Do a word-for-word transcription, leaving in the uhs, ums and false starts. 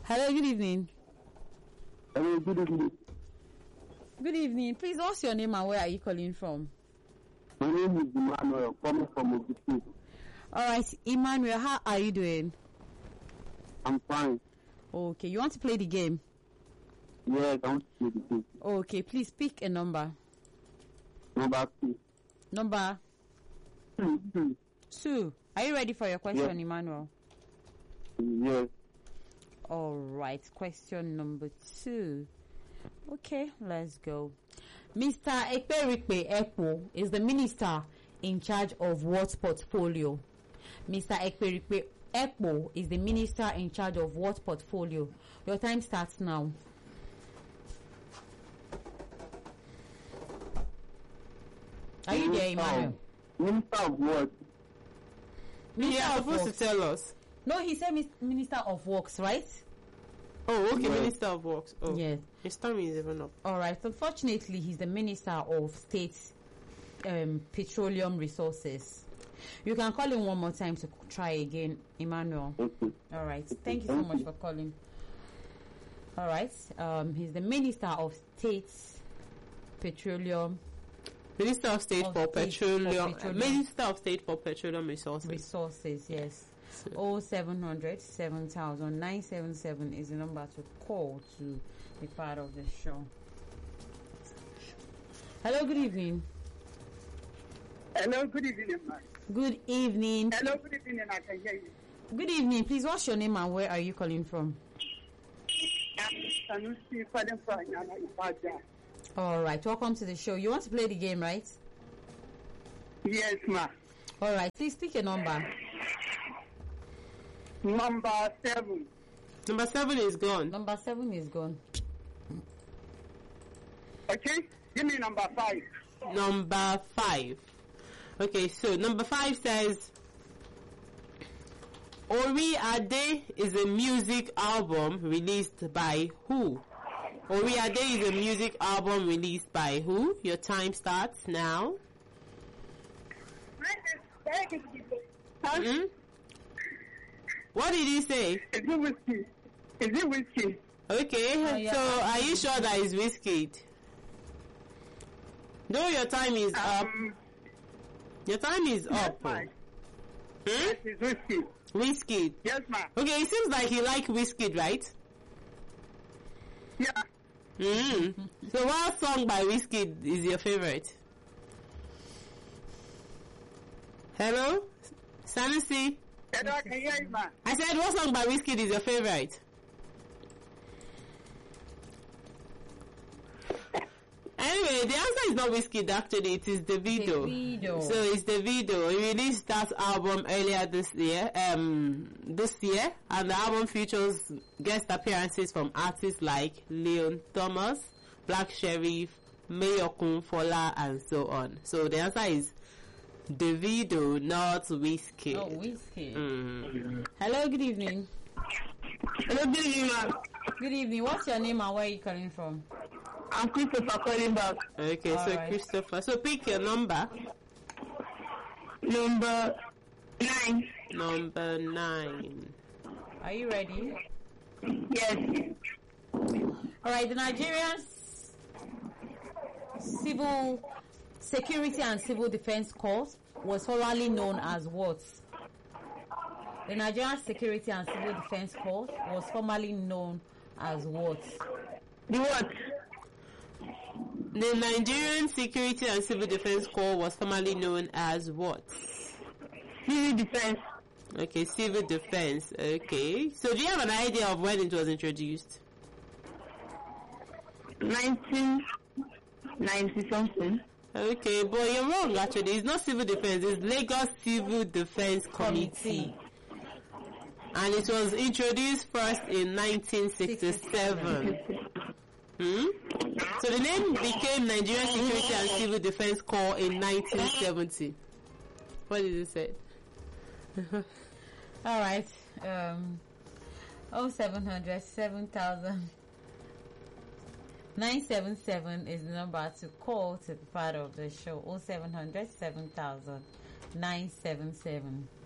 Hello, good evening. Hello, good evening. Good evening. Please, what's your name and where are you calling from? My name is Emmanuel, coming from Ogusi. All right, Emmanuel, how are you doing? I'm fine. Okay, you want to play the game? Yes, I want to play the game. Okay, please pick a number. Number two. Number Two, two. two. Are you ready for your question, Yes. Emmanuel? Yes. All right, question number two. Okay, let's go. Mister Ekperikpe Ekpo is the minister in charge of what portfolio? Mister Ekperikpe Ekpo is the minister in charge of what portfolio? Your time starts now. Are you there, Emmanuel? Minister of what? Minister You're of supposed to Works. tell us. No, he said mis- Minister of Works, right? Oh, okay, Yes. Minister of Works. Oh, Yes. his time is even up. All right. Unfortunately, he's the Minister of State um, Petroleum Resources. You can call him one more time to try again, Emmanuel. Okay. All right. Thank you so much for calling. All right. Um, he's the Minister of State Petroleum Minister of State Of for State for Petroleum. Petroleum. Minister of State for Petroleum Resources. Resources. Yes. So- Oh seven hundred seven thousand nine seven seven is the number to call to be part of the show. Hello. Good evening. Hello, good evening, man. Good evening. Hello, good evening, I can hear you. Good evening. Please, what's your name and where are you calling from? I'm Sanusi calling from Nyama Ibadan. All right. Welcome to the show. You want to play the game, right? Yes, ma. All right. Please pick a number. Number seven. Number seven is gone. Number seven is gone. Okay? Give me number five. Number five. Okay, so number five says Ori Ade is a music album released by who? Ori Ade is a music album released by who? Your time starts now. Huh? Hmm? What did you say? Is it whiskey? Is it whiskey? Okay, Oh, yeah. so are you sure that is Wizkid? No, your time is up. Um, Your time is up. ma. Hmm? Yes, it's whiskey. Wizkid. Yes, ma. Okay, it seems like you like Wizkid, right? Yeah. Mm. So what song by Wizkid is your favorite? Hello? Sanusi? Hello, I can hear you, ma. I said what song by Wizkid is your favorite? Anyway, the answer is not Wizkid actually, it is Davido. Davido. So it's Davido. He released that album earlier this year, um, this year, and the album features guest appearances from artists like Leon Thomas, Black Sheriff, Mayokun Fola, and so on. So the answer is Davido, not Wizkid. Oh, whiskey. Mm. Hello. Good evening. Hello, good evening, ma. Good evening. What's your name and where are you calling from? I'm Christopher calling back. Okay, All so right. Christopher. So pick your number. Number nine. Number nine. Are you ready? Yes. All right. The Nigerian Civil Security and Civil Defense Corps was formerly known as what? The Nigerian Security and Civil Defense Corps was formerly known as what? The what? The Nigerian Security and Civil Defense Corps was formerly known as what? Civil defense. Okay, civil defense. Okay. So do you have an idea of when it was introduced? nineteen ninety something. Okay, but you're wrong actually. It's not civil defense, it's Lagos Civil Defense Committee. Committee. And it was introduced first in nineteen sixty-seven. Hmm? So the name became Nigerian Security and Civil Defense Corps in nineteen seventy. What did it say? All right. Um, oh seven hundred seven thousand nine seven seven is the number to call to be part of the show. Oh seven hundred seven thousand nine seven seven.